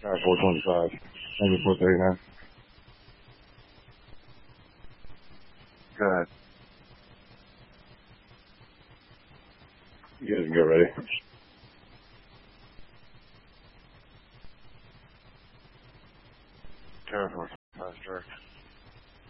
425. 9439. Go ahead. You guys can get ready. Tower 4, direct.